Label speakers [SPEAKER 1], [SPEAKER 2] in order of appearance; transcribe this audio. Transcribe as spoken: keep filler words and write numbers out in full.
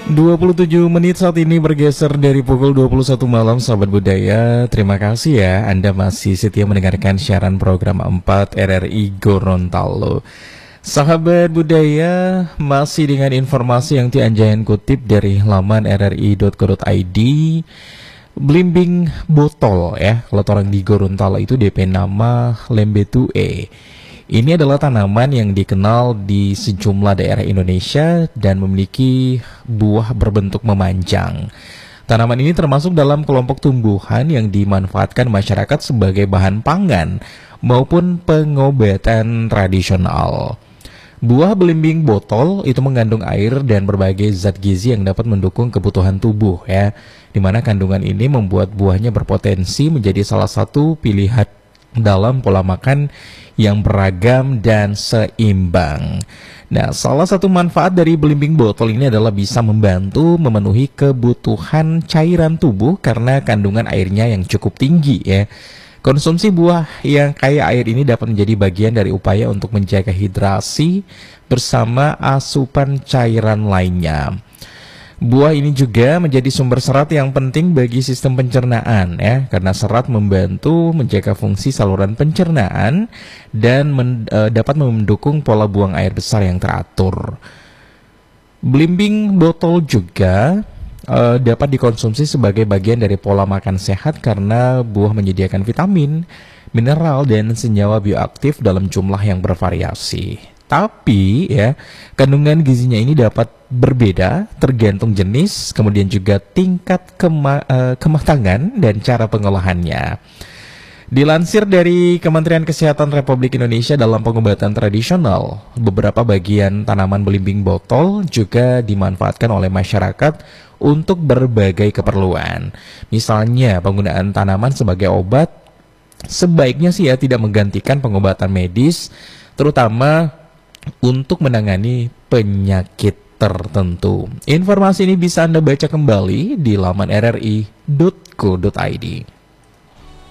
[SPEAKER 1] dua puluh tujuh menit saat ini bergeser dari pukul dua puluh satu malam, sahabat budaya. Terima kasih ya Anda masih setia mendengarkan siaran program empat R R I Gorontalo. Sahabat budaya, masih dengan informasi yang Tianjayan kutip dari laman r r i dot co dot i d. Belimbing botol ya, kalau orang di Gorontalo itu D P nama lembetue. Ini adalah tanaman yang dikenal di sejumlah daerah Indonesia dan memiliki buah berbentuk memanjang. Tanaman ini termasuk dalam kelompok tumbuhan yang dimanfaatkan masyarakat sebagai bahan pangan maupun pengobatan tradisional. Buah belimbing botol itu mengandung air dan berbagai zat gizi yang dapat mendukung kebutuhan tubuh ya. Dimana kandungan ini membuat buahnya berpotensi menjadi salah satu pilihan dalam pola makan yang beragam dan seimbang. Nah, salah satu manfaat dari belimbing botol ini adalah bisa membantu memenuhi kebutuhan cairan tubuh karena kandungan airnya yang cukup tinggi ya. Konsumsi buah yang kaya air ini dapat menjadi bagian dari upaya untuk menjaga hidrasi bersama asupan cairan lainnya. Buah ini juga menjadi sumber serat yang penting bagi sistem pencernaan ya, karena serat membantu menjaga fungsi saluran pencernaan dan men, e, dapat mendukung pola buang air besar yang teratur. Belimbing botol juga e, dapat dikonsumsi sebagai bagian dari pola makan sehat karena buah menyediakan vitamin, mineral dan senyawa bioaktif dalam jumlah yang bervariasi. Tapi ya, kandungan gizinya ini dapat berbeda tergantung jenis, kemudian juga tingkat kema uh, kematangan dan cara pengolahannya. Dilansir dari Kementerian Kesehatan Republik Indonesia, dalam pengobatan tradisional, beberapa bagian tanaman belimbing botol juga dimanfaatkan oleh masyarakat untuk berbagai keperluan. Misalnya penggunaan tanaman sebagai obat, sebaiknya sih ya tidak menggantikan pengobatan medis, terutama untuk menangani penyakit tertentu. Informasi ini bisa Anda baca kembali di laman r r i dot co dot i d.